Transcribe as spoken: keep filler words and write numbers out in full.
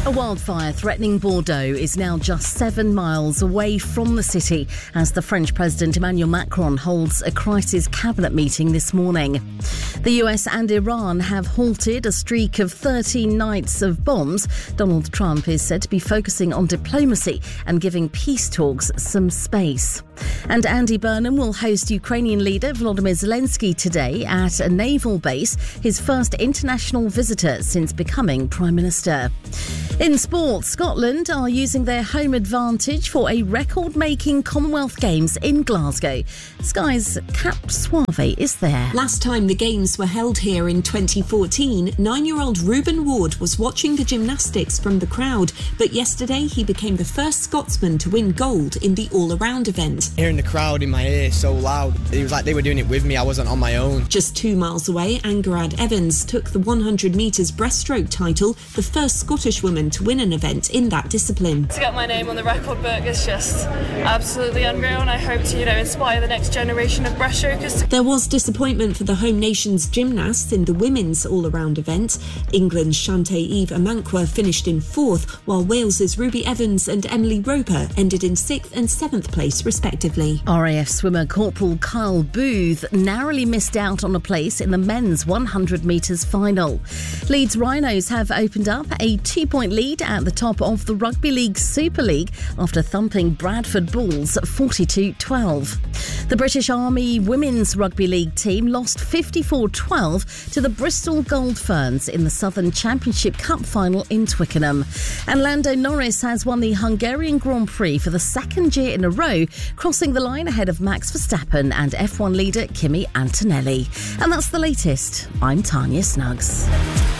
A wildfire threatening Bordeaux is now just seven miles away from the city as the French President Emmanuel Macron holds a crisis cabinet meeting this morning. The U S and Iran have halted a streak of thirteen nights of bombs. Donald Trump is said to be focusing on diplomacy and giving peace talks some space. And Andy Burnham will host Ukrainian leader Volodymyr Zelensky today at a naval base, his first international visitor since becoming Prime Minister. In sport, Scotland are using their home advantage for a record-making Commonwealth Games in Glasgow. Sky's Cap Suave is there. Last time the Games were held here in twenty fourteen, nine-year-old Reuben Ward was watching the gymnastics from the crowd, but yesterday he became the first Scotsman to win gold in the all-around event. Hearing the crowd in my ear so loud, it was like they were doing it with me, I wasn't on my own. Just two miles away, Angarad Evans took the one hundred metres breaststroke title, the first Scottish woman to win an event in that discipline. To get my name on the record book is just absolutely unreal, and I hope to, you know, inspire the next generation of breaststrokers. There was disappointment for the home nation's gymnasts in the women's all-around event. England's Shantae-Eve Amankwa finished in fourth, while Wales's Ruby Evans and Emily Roper ended in sixth and seventh place respectively. R A F swimmer Corporal Kyle Booth narrowly missed out on a place in the men's one hundred metres final. Leeds Rhinos have opened up a two-point lead at the top of the Rugby League Super League after thumping Bradford Bulls forty-two twelve. The British Army Women's Rugby League team lost fifty-four twelve to the Bristol Gold Ferns in the Southern Championship Cup final in Twickenham. And Lando Norris has won the Hungarian Grand Prix for the second year in a row, crossing the line ahead of Max Verstappen and F one leader Kimi Antonelli. And that's the latest. I'm Tanya Snuggs.